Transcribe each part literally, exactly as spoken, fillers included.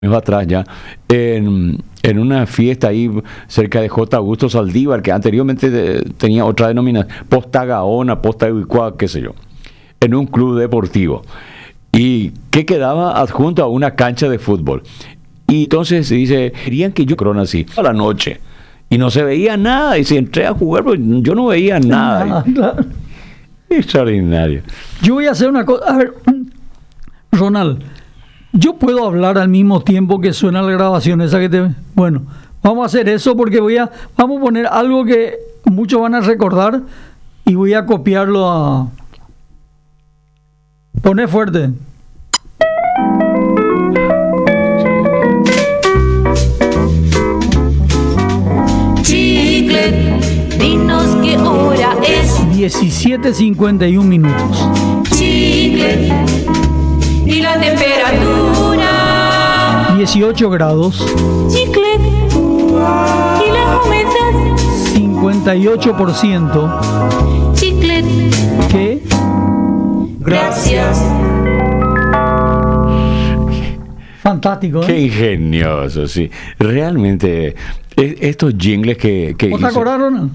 va atrás ya, en, en una fiesta ahí cerca de J. Augusto Saldívar, que anteriormente de, tenía otra denominación, Posta Gaona, Posta Ibicuá, qué sé yo, en un club deportivo, y que quedaba adjunto a una cancha de fútbol. Y entonces se dice, querían que yo crona así, a la noche, y no se veía nada, y si entré a jugar, pues yo no veía nada. Claro. Extraordinario. Yo voy a hacer una cosa, a ver, Ronald, yo puedo hablar al mismo tiempo que suena la grabación esa que te... Bueno, vamos a hacer eso porque voy a... Vamos a poner algo que muchos van a recordar y voy a copiarlo a... Poné fuerte. Chiclet, dinos qué hora es. diecisiete cincuenta y uno minutos. Chiclet, y la temperatura. dieciocho grados. Chiclet, y la humedad. cincuenta y ocho por ciento. Chiclet, ¿Qué? gracias. Fantástico, ¿eh? Qué ingenioso, sí. Realmente, e- estos jingles que, que ¿Vos te hizo- acordás, Ronald?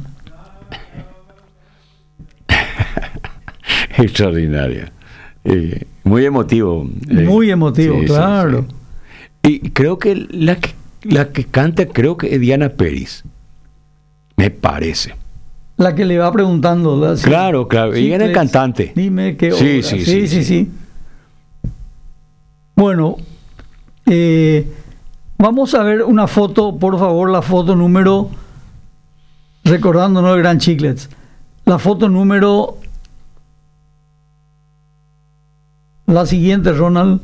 extraordinario. Eh, muy emotivo. eh. Muy emotivo, Sí, sí, claro. sí. Y creo que la que la que canta, creo que es Diana Peris. Me parece. La que le va preguntando, ¿verdad? Sí. Claro, claro. Sí, Ella era el Cles, cantante. Dime qué Sí, hora. sí, sí, sí, sí, sí. sí. Bueno, eh, vamos a ver una foto, por favor, la foto número, recordándonos el Gran Chiclets, la foto número, la siguiente, Ronald.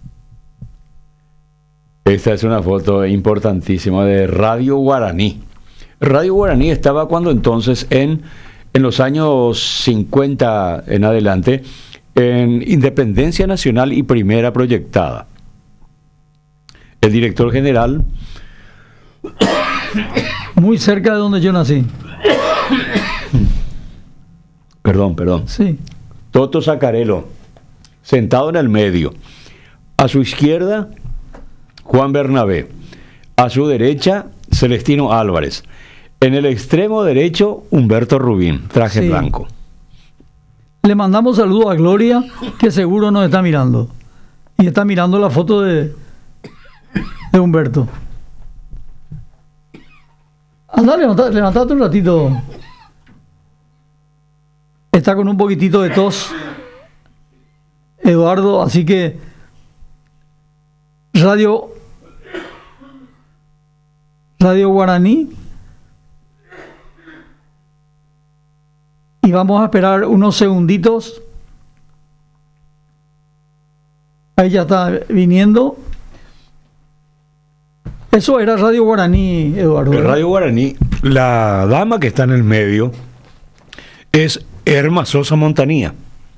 Esta es una foto importantísima de Radio Guaraní. Radio Guaraní estaba cuando entonces en, en los años cincuenta en adelante en Independencia Nacional y Primera Proyectada. El director general, Muy cerca de donde yo nací. perdón, perdón, Sí. Toto Zacarello, sentado en el medio. A su izquierda, Juan Bernabé. A su derecha, Celestino Álvarez. En el extremo derecho, Humberto Rubín, traje Sí. blanco. Le mandamos saludos a Gloria, que seguro nos está mirando. Y está mirando la foto de, de Humberto. Anda, levantate, levantate un ratito. Está con un poquitito de tos Eduardo, así que Radio Radio Guaraní. Y vamos a esperar unos segunditos. Ahí ya está viniendo. Eso era Radio Guaraní, Eduardo. El Radio Guaraní, la dama que está en el medio es Erma Sosa Montanía.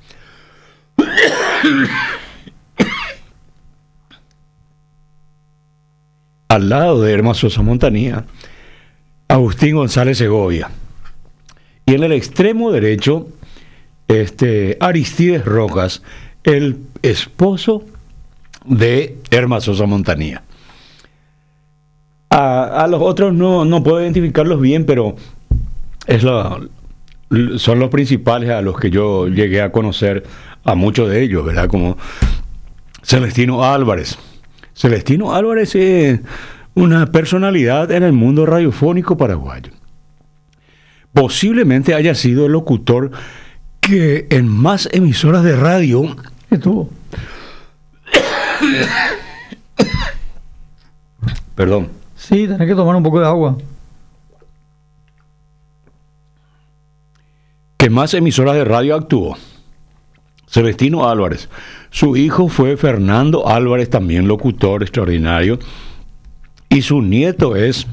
Al lado de Erma Sosa Montanía, Agustín González Segovia. Y en el extremo derecho, este, Aristides Rojas, el esposo de Erma Sosa Montanía. A, a los otros no, no puedo identificarlos bien, pero es la, son los principales a los que yo llegué a conocer, a muchos de ellos, ¿verdad? Como Celestino Álvarez. Celestino Álvarez es una personalidad en el mundo radiofónico paraguayo. Posiblemente haya sido el locutor que en más emisoras de radio Estuvo. perdón, Sí, tenés que tomar un poco de agua. que más emisoras de radio actuó. Celestino Álvarez. Su hijo fue Fernando Álvarez, también locutor extraordinario. Y su nieto es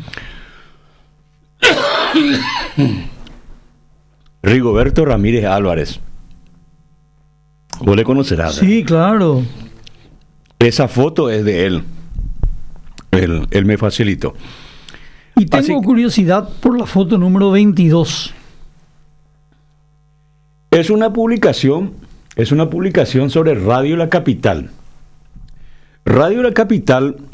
Rigoberto Ramírez Álvarez. Vos le conocerás, ¿verdad? Sí, claro. Esa foto es de él. Él, él me facilitó. Y tengo Así que- curiosidad por la foto número veintidós. Es una publicación, es una publicación sobre Radio La Capital. Radio La Capital